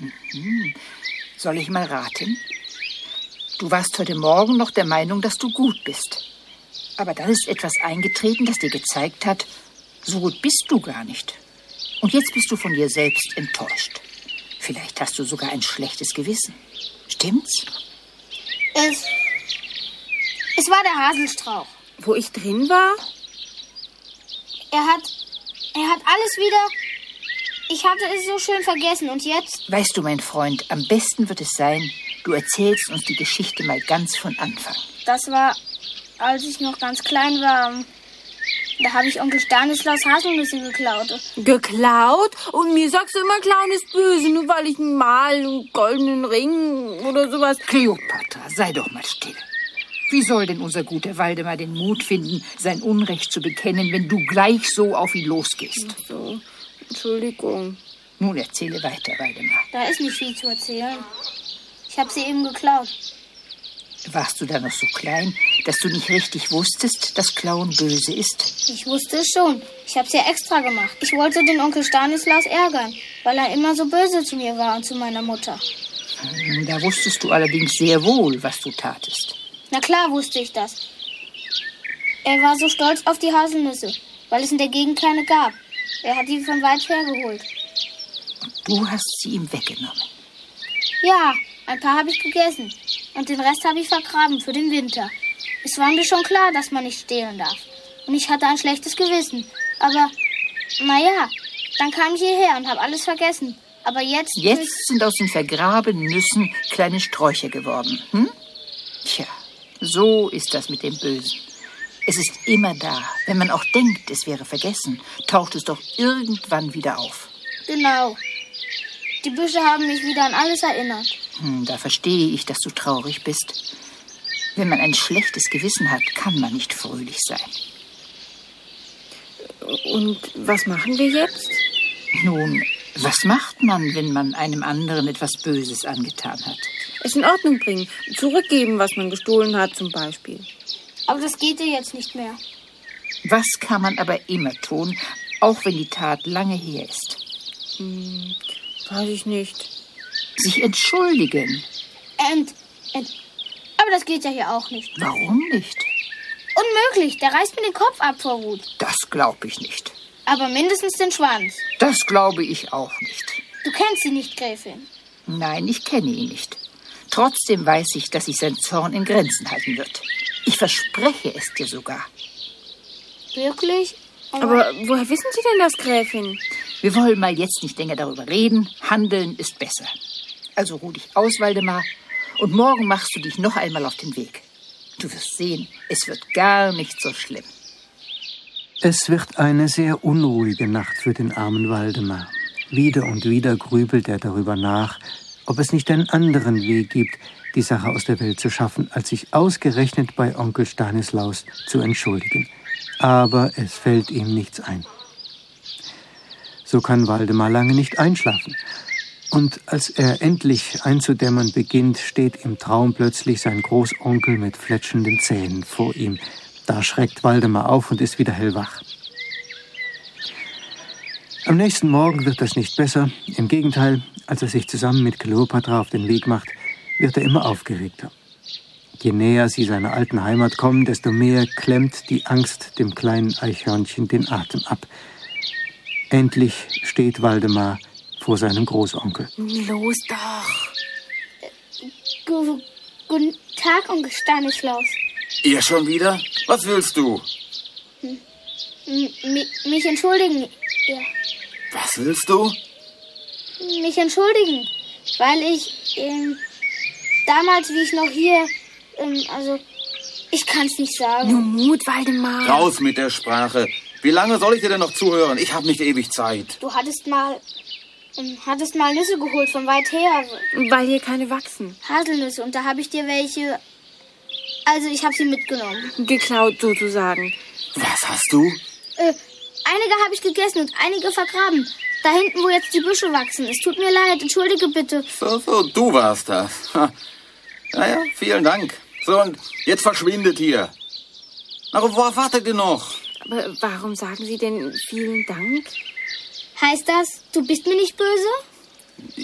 Soll ich mal raten? Du warst heute Morgen noch der Meinung, dass du gut bist. Aber dann ist etwas eingetreten, das dir gezeigt hat, so gut bist du gar nicht. Und jetzt bist du von dir selbst enttäuscht. Vielleicht hast du sogar ein schlechtes Gewissen. Stimmt's? Es war der Haselstrauch. Wo ich drin war? Er hat alles wieder... Ich hatte es so schön vergessen und jetzt... Weißt du, mein Freund, am besten wird es sein, du erzählst uns die Geschichte mal ganz von Anfang. Das war, als ich noch ganz klein war. Da habe ich Onkel Stanislaus Haselnüsse geklaut. Geklaut? Und mir sagst du immer, Klauen ist böse, nur weil ich einen Mal, einen goldenen Ring oder sowas... Kleopatra, sei doch mal still. Wie soll denn unser guter Waldemar den Mut finden, sein Unrecht zu bekennen, wenn du gleich so auf ihn losgehst? Ach so, Entschuldigung. Nun erzähle weiter, Waldemar. Da ist nicht viel zu erzählen. Ich habe sie eben geklaut. Warst du da noch so klein, dass du nicht richtig wusstest, dass Klauen böse ist? Ich wusste es schon. Ich habe es ja extra gemacht. Ich wollte den Onkel Stanislaus ärgern, weil er immer so böse zu mir war und zu meiner Mutter. Da wusstest du allerdings sehr wohl, was du tatest. Na klar wusste ich das. Er war so stolz auf die Haselnüsse, weil es in der Gegend keine gab. Er hat die von weit her geholt. Du hast sie ihm weggenommen. Ja, ein paar habe ich gegessen. Und den Rest habe ich vergraben für den Winter. Es war mir schon klar, dass man nicht stehlen darf. Und ich hatte ein schlechtes Gewissen. Aber, naja, dann kam ich hierher und habe alles vergessen. Aber jetzt... Jetzt sind aus den vergrabenen Nüssen kleine Sträucher geworden. Hm? Tja, so ist das mit dem Bösen. Es ist immer da. Wenn man auch denkt, es wäre vergessen, taucht es doch irgendwann wieder auf. Genau. Die Büsche haben mich wieder an alles erinnert. Da verstehe ich, dass du traurig bist. Wenn man ein schlechtes Gewissen hat, kann man nicht fröhlich sein. Und was machen wir jetzt? Nun, was macht man, wenn man einem anderen etwas Böses angetan hat? Es in Ordnung bringen. Zurückgeben, was man gestohlen hat, zum Beispiel. Aber das geht dir jetzt nicht mehr. Was kann man aber immer tun, auch wenn die Tat lange her ist? Weiß ich nicht. Sich entschuldigen. Aber das geht ja hier auch nicht. Warum nicht? Unmöglich, der reißt mir den Kopf ab vor Wut. Das glaube ich nicht. Aber mindestens den Schwanz. Das glaube ich auch nicht. Du kennst sie nicht, Gräfin. Nein, ich kenne ihn nicht. Trotzdem weiß ich, dass sich sein Zorn in Grenzen halten wird. Ich verspreche es dir sogar. Wirklich? Aber woher wissen Sie denn das, Gräfin? Wir wollen mal jetzt nicht länger darüber reden. Handeln ist besser. Also ruh dich aus, Waldemar. Und morgen machst du dich noch einmal auf den Weg. Du wirst sehen, es wird gar nicht so schlimm. Es wird eine sehr unruhige Nacht für den armen Waldemar. Wieder und wieder grübelt er darüber nach, ob es nicht einen anderen Weg gibt, die Sache aus der Welt zu schaffen, als sich ausgerechnet bei Onkel Stanislaus zu entschuldigen. Aber es fällt ihm nichts ein. So kann Waldemar lange nicht einschlafen. Und als er endlich einzudämmern beginnt, steht im Traum plötzlich sein Großonkel mit fletschenden Zähnen vor ihm. Da schreckt Waldemar auf und ist wieder hellwach. Am nächsten Morgen wird das nicht besser. Im Gegenteil, als er sich zusammen mit Kleopatra auf den Weg macht, wird er immer aufgeregter. Je näher sie seiner alten Heimat kommen, desto mehr klemmt die Angst dem kleinen Eichhörnchen den Atem ab. Endlich steht Waldemar vor seinem Großonkel. Los doch. Guten Tag, Onkel Stanislaus. Ihr schon wieder? Was willst du? Mich entschuldigen. Ja. Was willst du? Mich entschuldigen, weil ich damals, wie ich noch hier, ich kann's nicht sagen. Nur Mut, Waldemar. Raus mit der Sprache. Wie lange soll ich dir denn noch zuhören? Ich habe nicht ewig Zeit. Du hattest mal Nüsse geholt von weit her. Weil hier keine wachsen. Haselnüsse, und da habe ich dir welche... Also, ich habe sie mitgenommen. Geklaut, sozusagen. Was hast du? Einige habe ich gegessen und einige vergraben. Da hinten, wo jetzt die Büsche wachsen. Es tut mir leid, entschuldige bitte. So, du warst das. Naja, vielen Dank. So, und jetzt verschwindet hier. Aber worauf wartet ihr noch? Aber warum sagen Sie denn vielen Dank? Heißt das, du bist mir nicht böse?